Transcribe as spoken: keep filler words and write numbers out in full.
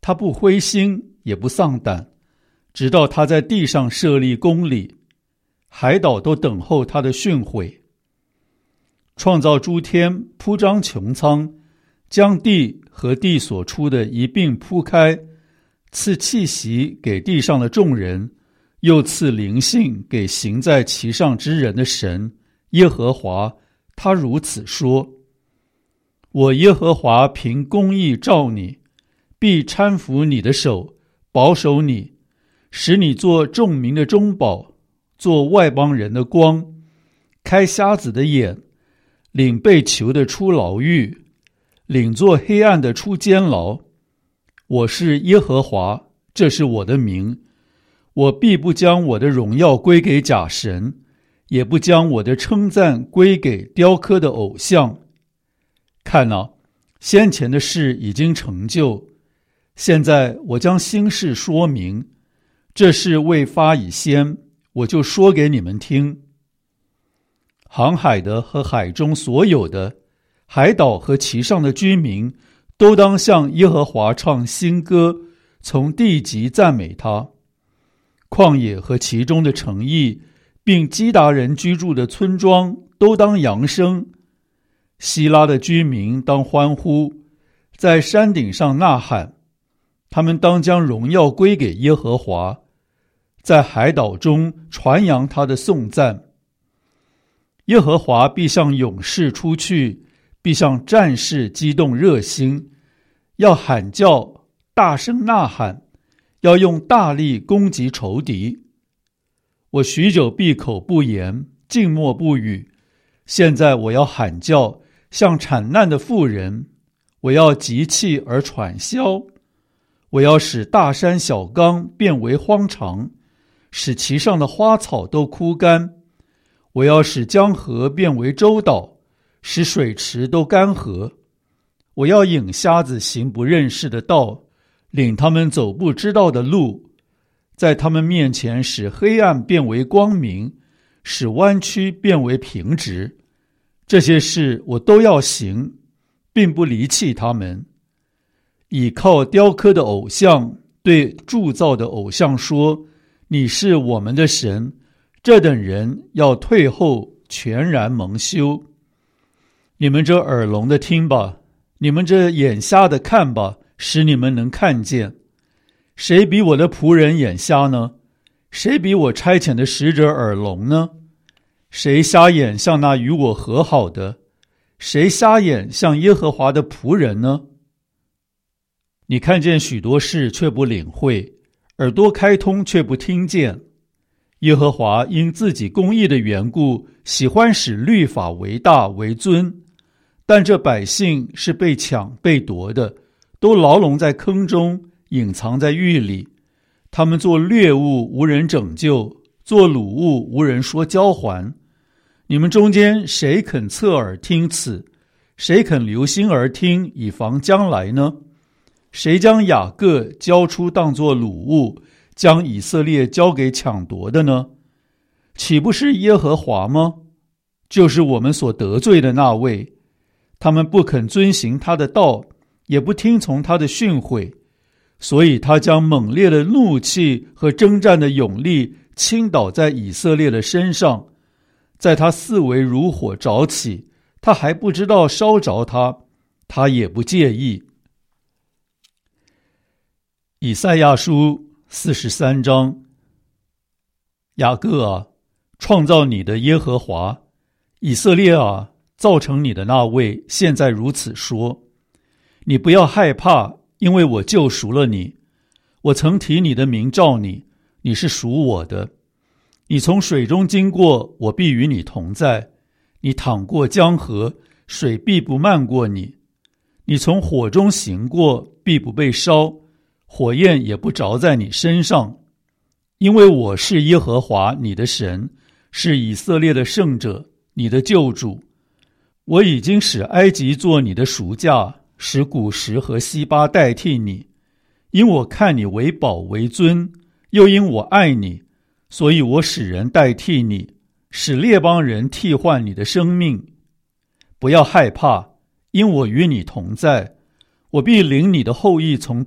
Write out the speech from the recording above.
他不灰心也不丧胆，直到他在地上设立公理，海岛都等候他的训诲。创造诸天，铺张穹苍，将地和地所出的一并铺开，赐气息给地上的众人，又赐灵性给行在其上之人的神耶和华，他如此说：我耶和华凭公义召你，必搀扶你的手，保守你，使你做众民的中保，做外邦人的光，开瞎子的眼，领被囚的出牢狱，领做黑暗的出监牢。我是耶和华，这是我的名。我必不将我的荣耀归给假神，也不将我的称赞归给雕刻的偶像。看哪，先前的事已经成就，现在我将新事说明。这事未发以先，我就说给你们听。航海的和海中所有的，海岛和其上的居民，都当向耶和华唱新歌，从地极赞美他。旷野和其中的城邑，并基达人居住的村庄，都当扬声。希拉的居民当欢呼，在山顶上呐喊。他们当将荣耀归给耶和华，在海岛中传扬他的颂赞。耶和华必向勇士出去，必向战士激动热心，要喊叫，大声呐喊，要用大力攻击仇敌。我许久闭口不言，静默不语，现在我要喊叫，像产难的妇人，我要急气而喘息，我要使大山小冈变为荒场，使其上的花草都枯干。我要使江河变为洲岛，使水池都干涸。我要引瞎子行不认识的道，领他们走不知道的路，在他们面前使黑暗变为光明，使弯曲变为平直。这些事我都要行，并不离弃他们。倚靠雕刻的偶像，对铸造的偶像说：你是我们的神。这等人要退后，全然蒙羞。你们这耳聋的听吧，你们这眼瞎的看吧，使你们能看见。谁比我的仆人眼瞎呢？谁比我差遣的使者耳聋呢？谁瞎眼像那与我和好的？谁瞎眼像耶和华的仆人呢？你看见许多事却不领会，耳朵开通却不听见。耶和华因自己公义的缘故，喜欢使律法为大为尊，但这百姓是被抢被夺的，都牢笼在坑中，隐藏在狱里。他们做掠物，无人拯救；做掳物，无人说交还。你们中间谁肯侧耳听此？谁肯留心而听，以防将来呢？谁将雅各交出当作掳物，将以色列交给抢夺的呢？岂不是耶和华吗？就是我们所得罪的那位。他们不肯遵行他的道，也不听从他的训诲，所以他将猛烈的怒气和征战的勇力倾倒在以色列的身上。在他四围如火着起，他还不知道烧着他，他也不介意。以赛亚书四十三章。雅各啊，创造你的耶和华，以色列啊，造成你的那位，现在如此说：你不要害怕，因为我救赎了你。我曾提你的名召你，你是属我的。你从水中经过，我必与你同在。你淌过江河，水必不漫过你。你从火中行过，必不被烧，火焰也不着在你身上。因为我是耶和华你的神，是以色列的圣者，你的救主。我已经使埃及做你的赎价，使古时和西巴代替你。因我看你为宝为尊，又因我爱你，所以我使人代替你，使列邦人替换你的生命。不要害怕，因我与你同在，我必领你的后裔从